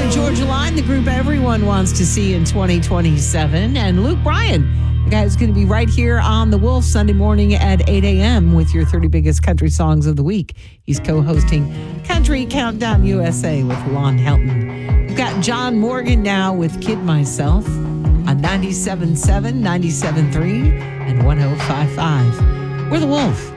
Florida Georgia Line, the group everyone wants to see in 2027. And Luke Bryan, the guy who's going to be right here on The Wolf Sunday morning at 8 a.m. with your 30 biggest country songs of the week. He's co-hosting Country Countdown USA with Lon Helton. We've got John Morgan now with Kid Myself on 97.7, 97.3, and 105.5. We're The Wolf.